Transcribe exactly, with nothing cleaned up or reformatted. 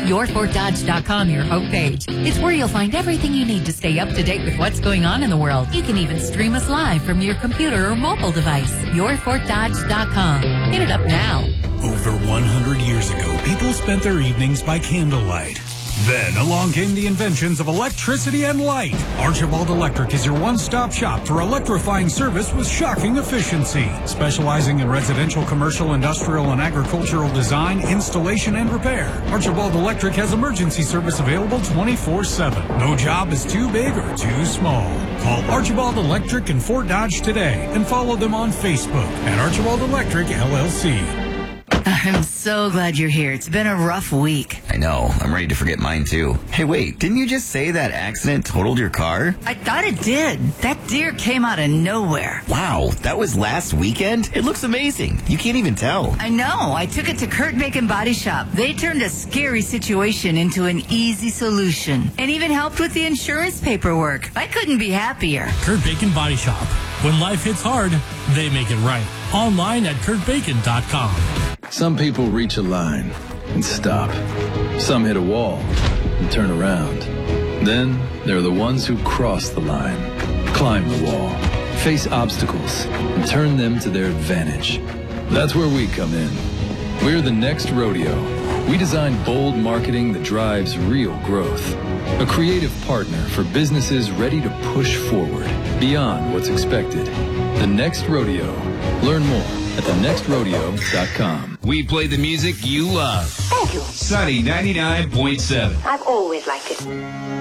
your fort dodge dot com, your homepage. It's where you'll find everything you need to stay up to date with what's going on in the world. You can even stream us live from your computer or mobile device. your fort dodge dot com. Hit it up now. Over one hundred years ago, people spent their evenings by candlelight. Then along came the inventions of electricity and light. Archibald Electric is your one-stop shop for electrifying service with shocking efficiency. Specializing in residential, commercial, industrial, and agricultural design, installation, and repair, Archibald Electric has emergency service available twenty-four seven. No job is too big or too small. Call Archibald Electric in Fort Dodge today and follow them on Facebook at Archibald Electric L L C. I'm so glad you're here. It's been a rough week. I know. I'm ready to forget mine, too. Hey, wait. Didn't you just say that accident totaled your car? I thought it did. That deer came out of nowhere. Wow. That was last weekend? It looks amazing. You can't even tell. I know. I took it to Kurt Bacon Body Shop. They turned a scary situation into an easy solution and even helped with the insurance paperwork. I couldn't be happier. Kurt Bacon Body Shop. When life hits hard, they make it right. Online at kurt bacon dot com. Some people reach a line and stop. Some hit a wall and turn around. Then there are the ones who cross the line, climb the wall, face obstacles, and turn them to their advantage. That's where we come in. We're the Next Rodeo. We design bold marketing that drives real growth. A creative partner for businesses ready to push forward beyond what's expected. The Next Rodeo. Learn more at the next rodeo dot com. We play the music you love. Thank you. Sunny ninety-nine point seven. I've always liked it.